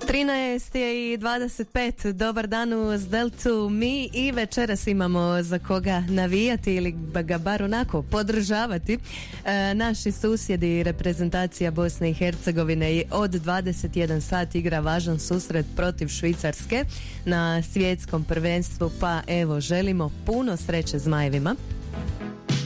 13 je i 25, dobar dan uz Deltu. Mi i večeras imamo za koga navijati ili ga bar onako podržavati. Naši susjedi, reprezentacija Bosne i Hercegovine od 21 sat igra važan susret protiv Švicarske na svjetskom prvenstvu, pa evo želimo puno sreće Zmajevima.